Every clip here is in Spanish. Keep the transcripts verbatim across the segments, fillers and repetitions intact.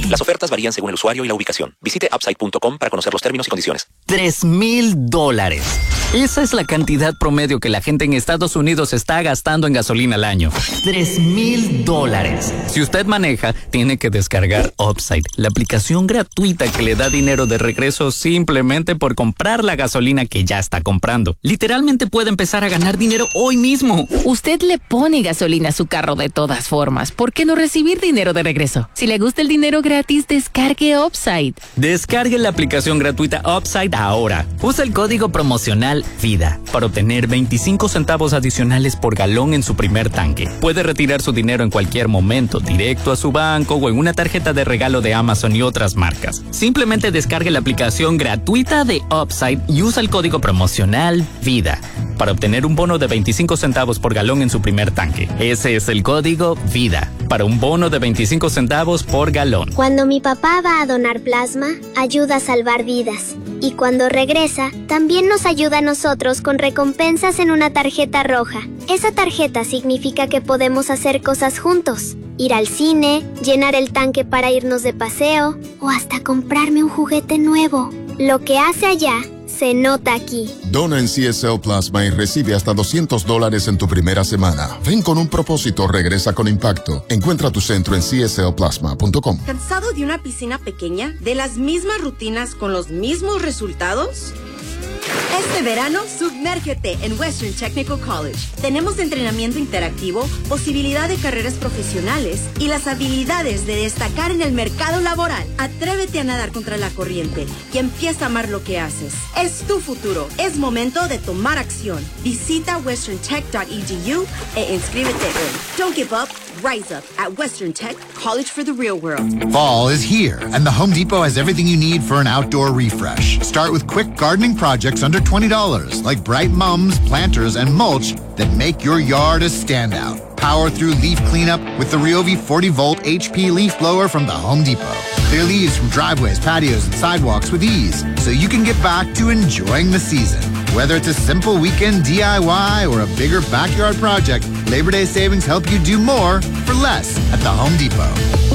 Las ofertas varían según el usuario y la ubicación. Visite upside punto com para conocer los términos y condiciones. Tres mil dólares. Esa es la cantidad promedio que la gente en Estados Unidos está gastando en gasolina al año. Tres mil dólares. Si usted maneja, tiene que descargar Upside, la aplicación gratuita que le da dinero de regreso simplemente por comprar la gasolina que ya está comprando. Literalmente puede empezar a ganar dinero hoy mismo. Usted le pone gasolina a su carro de todas formas. ¿Por qué no recibir dinero de regreso? Si le gusta el dinero gratis, descargue Upside. Descargue la aplicación gratuita Upside ahora. Usa el código promocional VIDA para obtener veinticinco centavos adicionales por galón en su primer tanque. Puede retirar su dinero en cualquier momento, directo a su banco o en una tarjeta de regalo de Amazon y otras marcas. Simplemente descargue la aplicación gratuita de Upside y usa el código promocional VIDA para obtener un bono de veinticinco centavos por galón en su primer tanque. Ese es el código VIDA para un bono de veinticinco centavos por galón. Cuando mi papá va a donar plasma, ayuda a salvar vidas. Y cuando regresa, también nos ayuda a nosotros con recompensas en una tarjeta roja. Esa tarjeta significa que podemos hacer cosas juntos. Ir al cine, llenar el tanque para irnos de paseo o hasta comprarme un juguete nuevo. Lo que hace allá se nota aquí. Dona en C S L Plasma y recibe hasta doscientos dólares en tu primera semana. Ven con un propósito, regresa con impacto. Encuentra tu centro en C S L plasma punto com. ¿Cansado de una piscina pequeña? ¿De las mismas rutinas con los mismos resultados? Este verano, sumérgete en Western Technical College. Tenemos entrenamiento interactivo, posibilidad de carreras profesionales y las habilidades de destacar en el mercado laboral. Atrévete a nadar contra la corriente y empieza a amar lo que haces. Es tu futuro. Es momento de tomar acción. Visita western tech punto e d u e inscríbete hoy. Don't give up. Rise up at Western Tech, college for the real world. Fall is here, and the Home Depot has everything you need for an outdoor refresh. Start with quick gardening projects under twenty dollars, like bright mums, planters, and mulch that make your yard a standout. Power through leaf cleanup with the Ryobi forty volt H P leaf blower from the Home Depot. Clear leaves from driveways, patios, and sidewalks with ease, so you can get back to enjoying the season. Whether it's a simple weekend D I Y or a bigger backyard project, Labor Day savings help you do more for less at the Home Depot.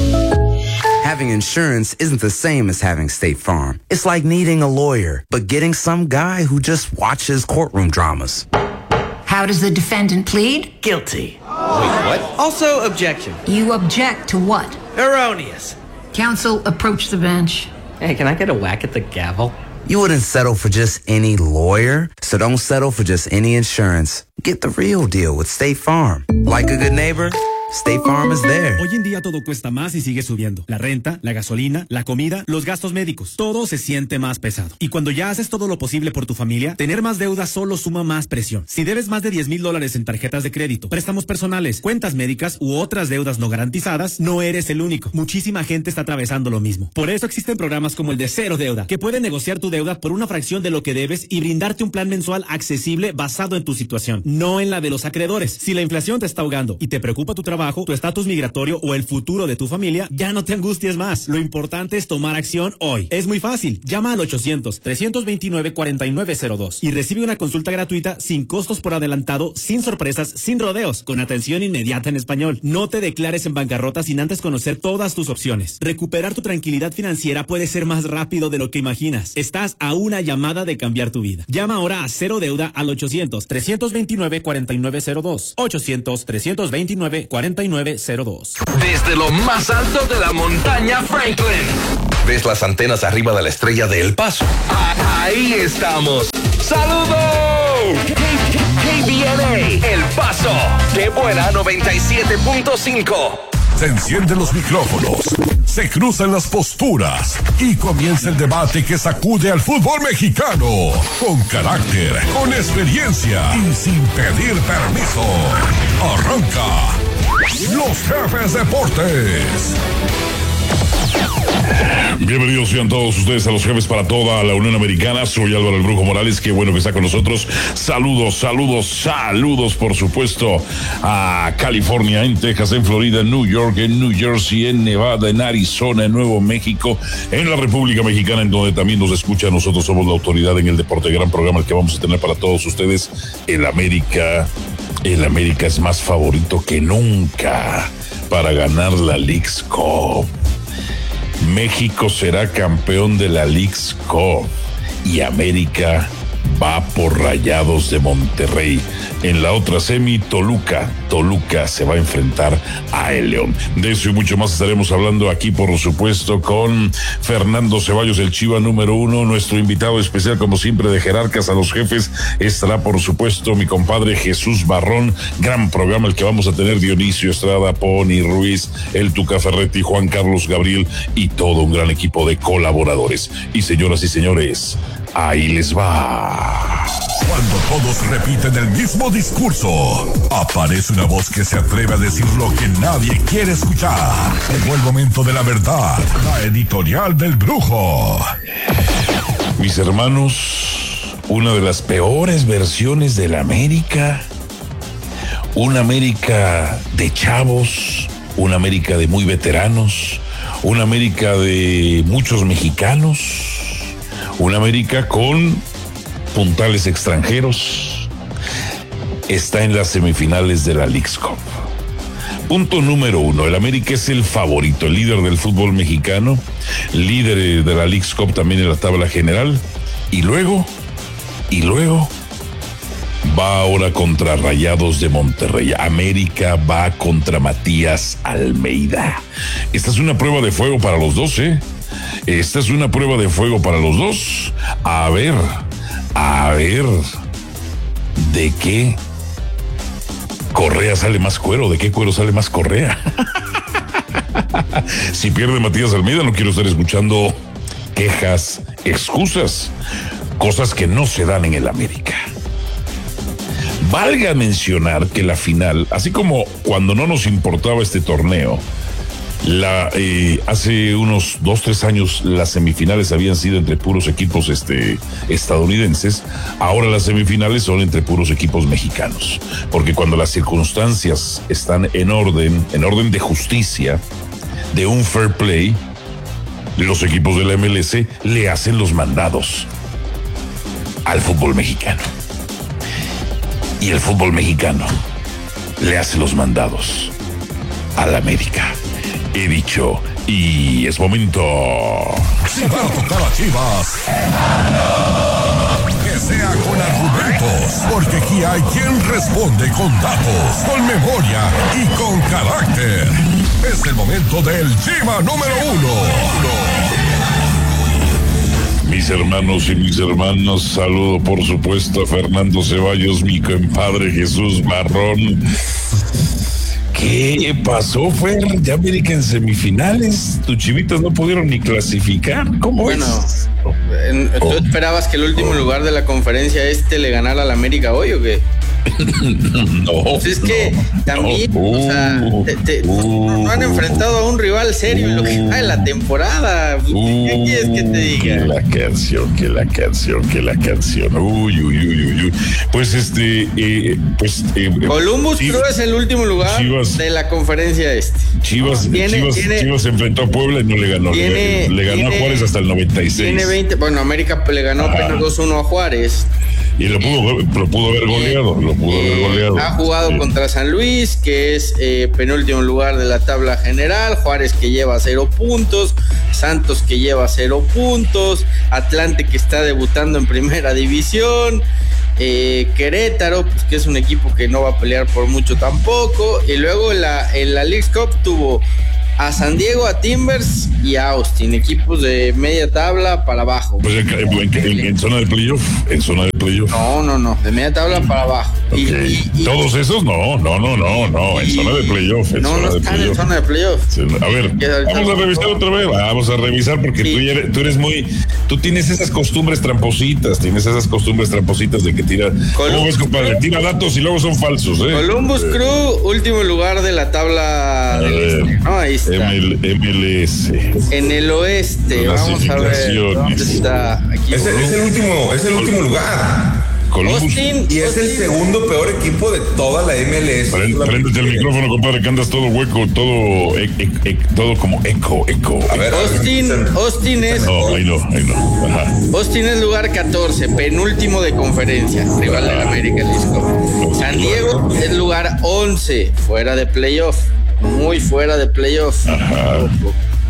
Having insurance isn't the same as having State Farm. It's like needing a lawyer, but getting some guy who just watches courtroom dramas. How does the defendant plead? Guilty. Wait, what? Also, objection. You object to what? Erroneous. Counsel, approach the bench. Hey, can I get a whack at the gavel? You wouldn't settle for just any lawyer, so don't settle for just any insurance. Get the real deal with State Farm. Like a good neighbor, State Farm is there. Hoy en día todo cuesta más y sigue subiendo. La renta, la gasolina, la comida, los gastos médicos. Todo se siente más pesado. Y cuando ya haces todo lo posible por tu familia, tener más deuda solo suma más presión. Si debes más de diez mil dólares en tarjetas de crédito, préstamos personales, cuentas médicas u otras deudas no garantizadas, no eres el único. Muchísima gente está atravesando lo mismo. Por eso existen programas como el de Cero Deuda, que pueden negociar tu deuda por una fracción de lo que debes y brindarte un plan mensual accesible basado en tu situación, no en la de los acreedores. Si la inflación te está ahogando y te preocupa tu trabajo, tu estatus migratorio o el futuro de tu familia, ya no te angusties más. Lo importante es tomar acción hoy. Es muy fácil. Llama al ochocientos, trescientos veintinueve, cuarenta y nueve cero dos y recibe una consulta gratuita sin costos por adelantado, sin sorpresas, sin rodeos, con atención inmediata en español. No te declares en bancarrota sin antes conocer todas tus opciones. Recuperar tu tranquilidad financiera puede ser más rápido de lo que imaginas. Estás a una llamada de cambiar tu vida. Llama ahora a Cero Deuda al ochocientos, trescientos veintinueve, cuarenta y nueve cero dos. ochocientos, trescientos veintinueve, cuarenta y nueve cero dos. Desde lo más alto de la montaña Franklin. ¿Ves las antenas arriba de la estrella de El Paso? Ahí estamos. ¡Saludos! K B N A El Paso. ¡Qué buena! noventa y siete punto cinco. Se encienden los micrófonos, se cruzan las posturas y comienza el debate que sacude al fútbol mexicano. Con carácter, con experiencia y sin pedir permiso. Arranca Los Jefes Deportes. Bienvenidos sean todos ustedes a Los Jefes para toda la Unión Americana. Soy Álvaro el Brujo Morales, qué bueno que está con nosotros. Saludos, saludos, saludos por supuesto a California, en Texas, en Florida, en New York, en New Jersey, en Nevada, en Arizona, en Nuevo México, en la República Mexicana, en donde también nos escucha. Nosotros somos la autoridad en el deporte, gran programa que vamos a tener para todos ustedes. El América, el América es más favorito que nunca para ganar la Leagues Cup. México será campeón de la Leagues Cup y América va por Rayados de Monterrey. En la otra semi, Toluca. Toluca se va a enfrentar a el León. De eso y mucho más estaremos hablando aquí, por supuesto, con Fernando Ceballos, el Chiva número uno. Nuestro invitado especial, como siempre, de Jerarcas a los Jefes, estará, por supuesto, mi compadre Jesús Barrón. Gran programa el que vamos a tener: Dionisio Estrada, Pony Ruiz, el Tuca Ferretti, Juan Carlos Gabriel y todo un gran equipo de colaboradores. Y señoras y señores, ahí les va. Cuando todos repiten el mismo discurso, aparece una voz que se atreve a decir lo que nadie quiere escuchar. Llegó el momento de la verdad, la editorial del Brujo. Mis hermanos, una de las peores versiones de la América, una América de chavos, una América de muy veteranos, una América de muchos mexicanos, una América con puntales extranjeros, está en las semifinales de la Leagues Cup. Punto número uno: el América es el favorito, el líder del fútbol mexicano, líder de la Leagues Cup también en la tabla general, y luego, y luego va ahora contra Rayados de Monterrey. América va contra Matías Almeida. Esta es una prueba de fuego para los dos, ¿eh? Esta es una prueba de fuego para los dos. A ver, a ver, ¿de qué correa sale más cuero? ¿De qué cuero sale más correa? Si pierde Matías Almeida, no quiero estar escuchando quejas, excusas, cosas que no se dan en el América. Valga mencionar que la final, así como cuando no nos importaba este torneo, La, eh, hace unos dos, tres años las semifinales habían sido entre puros equipos este, estadounidenses. Ahora las semifinales son entre puros equipos mexicanos, porque cuando las circunstancias están en orden, en orden de justicia, de un fair play, los equipos de la M L S le hacen los mandados al fútbol mexicano, y el fútbol mexicano le hace los mandados al América. He dicho, y es momento. Si va a tocar a Chivas, que sea con argumentos, porque aquí hay quien responde con datos, con memoria y con carácter. Es el momento del Chiva número uno. Mis hermanos y mis hermanas, saludo por supuesto a Fernando Ceballos, mi compadre Jesús Barrón. ¿Qué pasó, Fer? Ya América en semifinales. Tus Chivitas no pudieron ni clasificar. ¿Cómo bueno, es? En, ¿tú oh. esperabas que el último oh. lugar de la conferencia este le ganara al América hoy o qué? No. Pues es que no, también, no, o sea, te, te, uh, no han enfrentado a un rival serio en uh, lo que va de la temporada. ¿Qué uh, quieres que te diga? Que la canción, que la canción, que la canción. Uy, uy, uy, uy, uy. Pues este, eh, pues. Eh, Columbus Chivas, creo es el último lugar Chivas, de la conferencia este. Chivas, ¿Tiene, Chivas, tiene, Chivas se enfrentó a Puebla y no le ganó. Tiene, le, le ganó tiene, a Juárez hasta el noventa y seis. Tiene veinte, bueno, América le ganó ah. apenas dos uno a Juárez. Y lo pudo, lo pudo haber goleado, lo pudo eh, haber goleado. Ha jugado sí. contra San Luis, que es eh, penúltimo lugar de la tabla general. Juárez, que lleva cero puntos. Santos, que lleva cero puntos. Atlante, que está debutando en primera división. Eh, Querétaro, pues que es un equipo que no va a pelear por mucho tampoco. Y luego en la, en la Leagues Cup tuvo a San Diego, a Timbers y a Austin, equipos de media tabla para abajo. Pues en, en, en, en zona de playoff, en zona de playoff. No, no, no, de media tabla para abajo. Okay. Y, y, ¿Todos y, esos? No, no, no, no, no, en y, zona de playoff. No, no están play en zona de playoff. A ver, vamos a revisar otra vez, vamos a revisar porque sí. tú, eres, tú eres muy, tú tienes esas costumbres trampositas, tienes esas costumbres trampositas de que tira, ¿cómo ves, compadre? Tira datos y luego son falsos, ¿eh? Columbus eh. Crew, último lugar de la tabla del este, ¿no? Ahí está. M L S. En el oeste, vamos a ver dónde está. Aquí es, el, es el último, es el último lugar. Columbus. Austin, y es Austin. el segundo peor equipo de toda la M L S. Préndete el micrófono, compadre, que andas todo hueco, todo e, e, e, todo como eco, eco. A ver, Austin, a ver. Austin es. No, ahí no, ahí no. Ajá. Austin es lugar catorce, penúltimo de conferencia, rival de la América Lisco. San Diego es lugar once, fuera de playoff. Muy fuera de playoff. Ajá.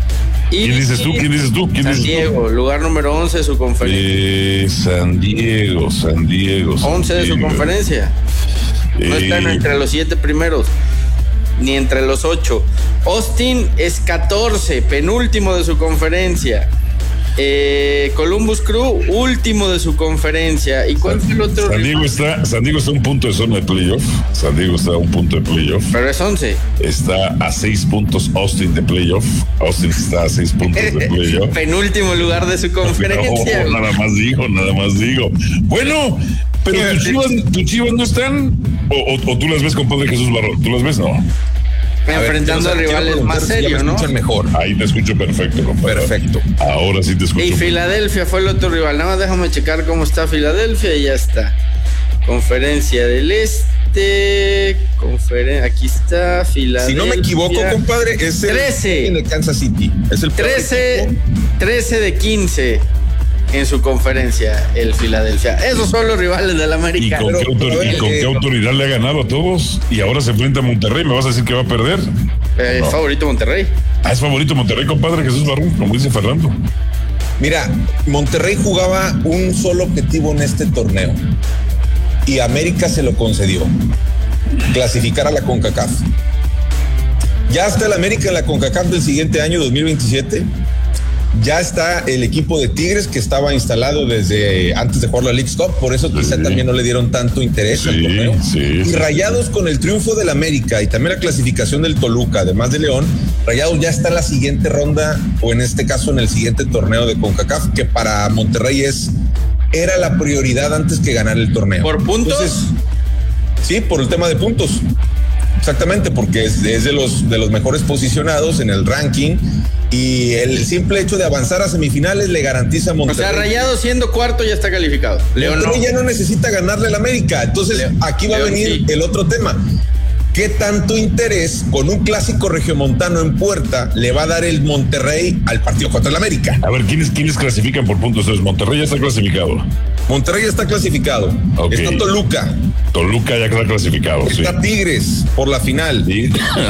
Y ¿Quién dices tú? ¿Quién dices tú? ¿Quién San dices Diego, tú? lugar número once de su conferencia. Eh, San Diego, San Diego. San once de su Diego. conferencia. No Eh, están entre los siete primeros, ni entre los ocho. Austin es catorce, penúltimo de su conferencia. Eh, Columbus Crew, último de su conferencia. ¿Y cuál fue el otro? San Diego está, San Diego está a un punto de zona de playoff. San Diego está a un punto de playoff. Pero es once. Está a seis puntos Austin de playoff. Austin está a seis puntos de playoff. Penúltimo lugar de su conferencia. No, nada más digo, nada más digo. Bueno, pero tus chivas, tus chivas no están. O, o, o tú las ves, compadre Jesús Barro. ¿Tú las ves? No. Enfrentando a rivales más serios, ¿no? Mejor. Ahí te escucho perfecto, compadre. Perfecto. Ahora sí te escucho. Y Filadelfia fue el otro rival. Nada más déjame checar cómo está Filadelfia y ya está. Conferencia del Este. Conferen aquí está Filadelfia. Si no me equivoco, compadre, es el trece de Kansas City. Es el trece, trece de quince en su conferencia, el Filadelfia. Esos son los rivales del América. ¿Y con, qué, autor- y con qué autoridad le ha ganado a todos? Y ahora se enfrenta a Monterrey. ¿Me vas a decir que va a perder? Eh, No. Favorito Monterrey. Ah, es favorito Monterrey, compadre Jesús Barrón, como dice Fernando. Mira, Monterrey jugaba un solo objetivo en este torneo y América se lo concedió: clasificar a la CONCACAF. Ya está el América en la CONCACAF del siguiente año, dos mil veintisiete. Ya está el equipo de Tigres, que estaba instalado desde antes de jugar la Leagues Cup, por eso quizá sí. también no le dieron tanto interés sí, al torneo. Sí, y sí. Rayados, con el triunfo del América y también la clasificación del Toluca, además de León, Rayados ya está en la siguiente ronda, o en este caso en el siguiente torneo de CONCACAF, que para Monterrey es era la prioridad antes que ganar el torneo. ¿Por puntos? Entonces, sí, por el tema de puntos. Exactamente, porque es, es de los de los mejores posicionados en el ranking, y el simple hecho de avanzar a semifinales le garantiza a Monterrey. O sea, Rayados siendo cuarto ya está calificado. León Monterrey no. ya no necesita ganarle al América. Entonces, León, aquí va León, a venir sí. el otro tema. ¿Qué tanto interés con un clásico regiomontano en puerta le va a dar el Monterrey al partido contra el América? A ver, ¿quiénes, quiénes clasifican por puntos? Entonces, Monterrey ya está clasificado. Monterrey ya está clasificado. Okay. Está Toluca. Toluca ya está clasificado. Está sí. Tigres por la final. Sí.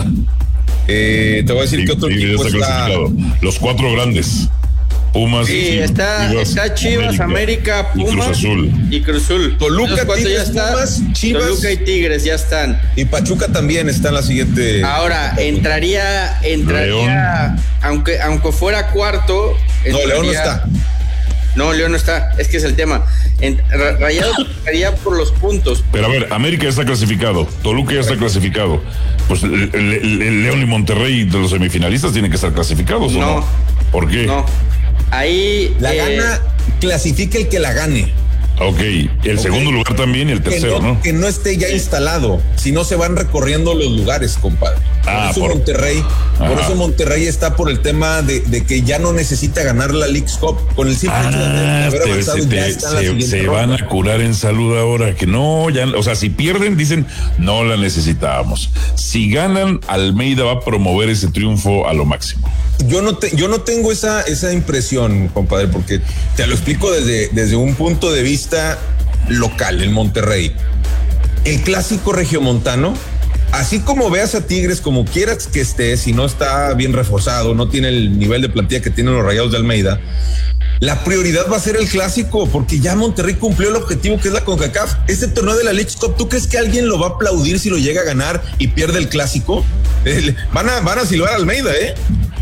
Eh, te voy a decir Sí, que otro Tigres equipo está está. clasificado. Los cuatro grandes. Pumas. Sí, Chivas, está, Chivas, está Chivas, América, y Pumas Cruz Azul. y Cruz Azul. Toluca, Esos cuatro Tigres, ya está. Pumas, Chivas. Toluca y Tigres ya están. Y Pachuca también está en la siguiente. Ahora, entraría, entraría, aunque, aunque fuera cuarto. No, León no está. No, León no está. Es que es el tema. En, Rayados entraría por los puntos. Pero a ver, América ya está clasificado, Toluca ya está clasificado. Pues el, el- el León y Monterrey de los semifinalistas tienen que estar clasificados, ¿o no? No. ¿Por qué? No. Ahí. La eh, gana, clasifica el que la gane. Ok, el Ok. segundo lugar también y el Que tercero, no, ¿no? que no esté ya instalado, si no se van recorriendo los lugares, compadre. Por Ah, eso por- Monterrey, por Ajá. eso Monterrey está por el tema de, de que ya no necesita ganar la Leagues Cup. Con el simple hecho de Ah, haber te- avanzado, se, ya te- está en la se- siguiente se ronda. van a curar en salud ahora, que no, ya, o sea, si pierden, dicen, no la necesitábamos. Si ganan, Almeida va a promover ese triunfo a lo máximo. Yo no, te, yo no tengo esa, esa impresión, compadre, porque te lo explico desde, desde un punto de vista local, en Monterrey. El clásico regiomontano, así como veas a Tigres como quieras que esté, si no está bien reforzado, no tiene el nivel de plantilla que tienen los Rayados de Almeida, la prioridad va a ser el clásico, porque ya Monterrey cumplió el objetivo que es la CONCACAF. Este torneo de la Leagues Cup, ¿tú crees que alguien lo va a aplaudir si lo llega a ganar y pierde el clásico? Eh, van a, van a silbar a Almeida, ¿eh?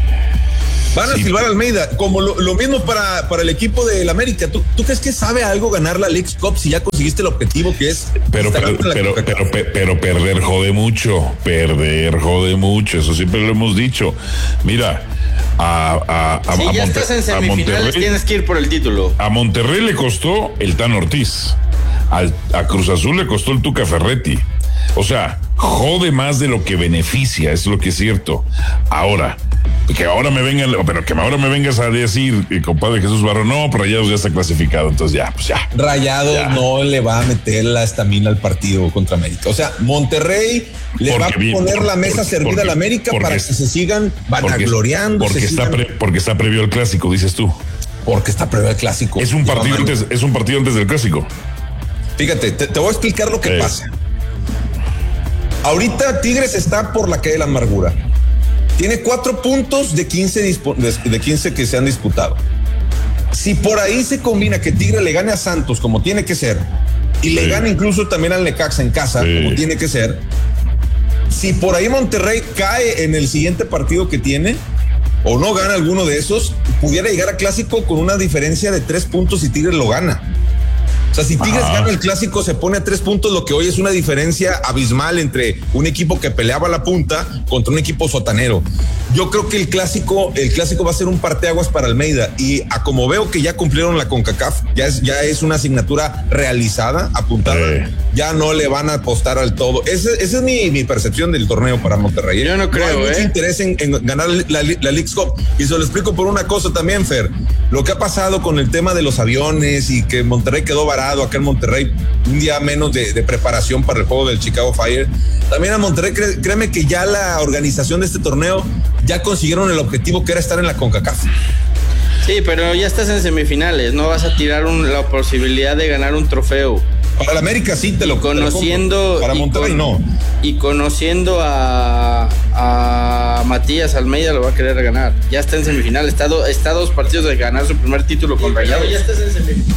Van a Sí. silbar a Almeida, como lo, lo mismo para, para el equipo del América. ¿Tú, ¿Tú crees que sabe algo ganar la Leagues Cup si ya conseguiste el objetivo que es? Pero, pero, instalarte en la pero, CONCACAF? pero, pe- pero perder jode mucho, perder jode mucho, eso siempre lo hemos dicho. Mira, a, a, a, Si a ya Monte- estás en a semifinales, Monterrey, tienes que ir por el título. a Monterrey le costó el Tan Ortiz, al, a Cruz Azul le costó el Tuca Ferretti. O sea, jode más de lo que beneficia, es lo que es cierto. Ahora, que ahora me vengan, pero que ahora me vengas a decir, eh, compadre Jesús Barro, no, pero Rayados ya está clasificado, entonces ya, pues ya. Rayados Ya. no le va a meter la estamina al partido contra América. O sea, Monterrey le Porque va a bien, poner por- la mesa porque- servida porque- a la América porque para es- que se sigan Porque, vanagloriando. porque, se está sigan- pre- porque está previo al clásico, dices tú. porque está previo el clásico. Es un Lleva partido mano. antes, es un partido antes del clásico. Fíjate, te, te voy a explicar lo que Eh. pasa. Ahorita Tigres está por la calle de la amargura. Tiene cuatro puntos de quince, dispo, de, de quince que se han disputado. Si por ahí se combina que Tigre le gane a Santos como tiene que ser, y le sí. gane incluso también al Necaxa en casa sí. como tiene que ser, si por ahí Monterrey cae en el siguiente partido que tiene, o no gana alguno de esos, pudiera llegar a Clásico con una diferencia de tres puntos y Tigres lo gana. O sea, si Tigres ah. gana el Clásico, se pone a tres puntos, lo que hoy es una diferencia abismal entre un equipo que peleaba la punta contra un equipo sotanero. Yo creo que el Clásico, el Clásico va a ser un parteaguas para Almeida, y a como veo que ya cumplieron la CONCACAF, ya es, ya es una asignatura realizada, apuntada, eh. ya no le van a apostar al todo. Ese, esa es mi, mi percepción del torneo para Monterrey. Yo no creo, no hay ¿eh? mucho interés en, en ganar la, la Leagues Cup, y se lo explico por una cosa también, Fer. Lo que ha pasado con el tema de los aviones y que Monterrey quedó varado acá en Monterrey, un día menos de, de preparación para el juego del Chicago Fire. También a Monterrey, cré, créeme que ya la organización de este torneo ya consiguieron el objetivo que era estar en la CONCACAF. Sí, pero ya estás en semifinales, no vas a tirar un, la posibilidad de ganar un trofeo. Para el América sí te lo conociendo. Te lo para Monterrey con, no. Y conociendo a, a Matías Almeida lo va a querer ganar. Ya está en semifinal, está, do, está a dos partidos de ganar su primer título con Rayados. Ya estás en semifinal.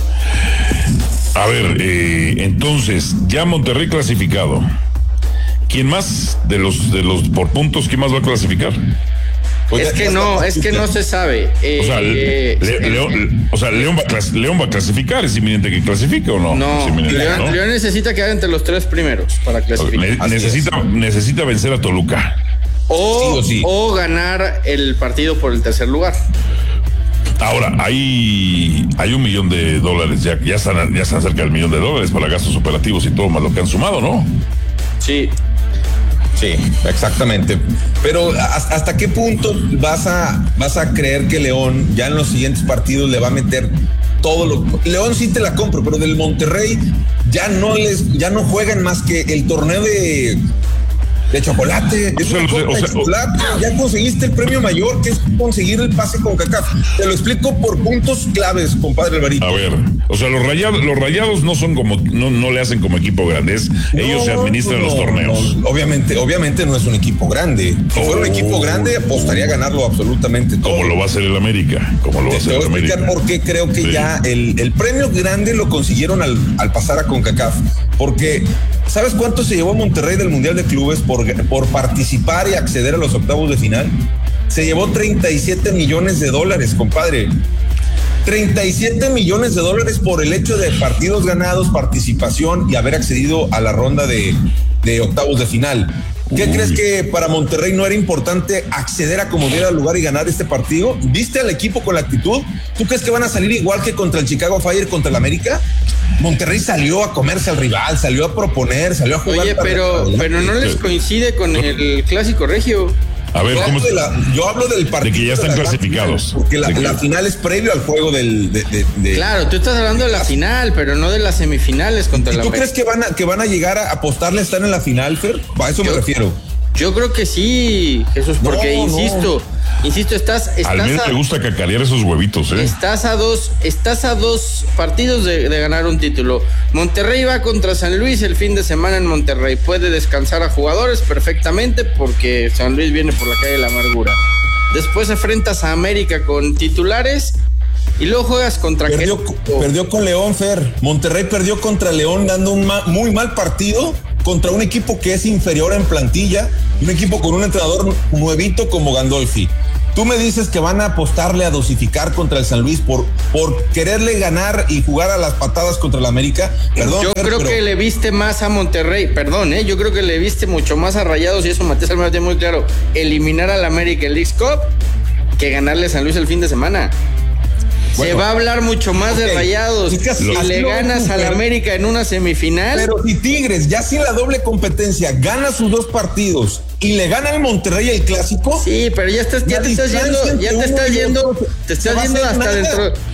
A ver, eh, entonces, ya Monterrey clasificado. ¿Quién más de los de los por puntos, quién más va a clasificar? Pues es que no, es que no se sabe. Eh, o sea, eh, Le, eh, León, o sea León, va a León va a clasificar, ¿es inminente que clasifique o no? No, León, ¿no? León necesita quedar entre los tres primeros para clasificar. Ne- necesita, necesita vencer a Toluca. O, sí o, sí. o ganar el partido por el tercer lugar. Ahora, hay, hay un millón de dólares, ya, ya, están, ya están cerca del millón de dólares para gastos operativos y todo más lo que han sumado, ¿no? Sí. Sí, exactamente. Pero ¿hasta qué punto vas a, vas a creer que León ya en los siguientes partidos le va a meter todo lo... León sí te la compro, pero del Monterrey ya no les, ya no juegan más que el torneo de... de chocolate, es una copa de chocolate. Ya conseguiste el premio mayor, que es conseguir el pase con CONCACAF. Te lo explico por puntos claves, compadre Alvarito. A ver, o sea, los rayados, los rayados no son como, no, no le hacen como equipo grande, es, no, ellos se administran no, los torneos. No, obviamente, obviamente no es un equipo grande. Si oh. fuera un equipo grande, apostaría a ganarlo absolutamente todo. Como lo va a hacer el América, como lo va a hacer el América. Te voy a explicar por qué creo que sí. ya el, el premio grande lo consiguieron al, al pasar a CONCACAF. Porque, ¿sabes cuánto se llevó Monterrey del Mundial de Clubes por por participar y acceder a los octavos de final? Se llevó treinta y siete millones de dólares, compadre. treinta y siete millones de dólares por el hecho de partidos ganados, participación y haber accedido a la ronda de, de octavos de final. ¿Qué Uy. crees que para Monterrey no era importante acceder a como diera lugar y ganar este partido? ¿Viste al equipo con la actitud? ¿Tú crees que van a salir igual que contra el Chicago Fire, contra el América? Monterrey salió a comerse al rival, salió a proponer, salió a jugar. Oye, pero, pero no les coincide con el clásico regio. A ver, yo, ¿cómo hablo de la, yo hablo del partido. De que ya están clasificados. Final, porque la, que... la final es previo al juego del. De, de, de... Claro, tú estás hablando de la final, pero no de las semifinales contra ¿Y la. ¿Tú crees que van a, que van a llegar a apostarle a estar en la final, Fer? A eso yo, me refiero. Yo creo que sí, Jesús, porque no, insisto, no. insisto, estás, estás al menos te gusta cacarear esos huevitos, ¿eh? Estás a dos, estás a dos partidos de, de ganar un título. Monterrey va contra San Luis el fin de semana en Monterrey. Puede descansar a jugadores perfectamente porque San Luis viene por la calle de la amargura. Después enfrentas a América con titulares y luego juegas contra perdió, perdió con León, Fer. Monterrey perdió contra León dando un ma, muy mal partido contra un equipo que es inferior en plantilla, un equipo con un entrenador nuevito como Gandolfi. Tú me dices que van a apostarle a dosificar contra el San Luis por, por quererle ganar y jugar a las patadas contra el América. Perdón, yo Fer, creo pero... que le viste más a Monterrey, perdón, ¿eh? yo creo que le viste mucho más a Rayados, y eso Matías Almeida tiene muy claro, eliminar al América en Leagues Cup que ganarle a San Luis el fin de semana. Bueno, se va a hablar mucho más okay. de Rayados. Si le ganas al América en una semifinal. Pero si Tigres, ya sin la doble competencia, gana sus dos partidos y le gana al Monterrey el clásico. Sí, pero ya estás, ya te estás yendo, ya te estás yendo, te estás yendo hasta nada. dentro.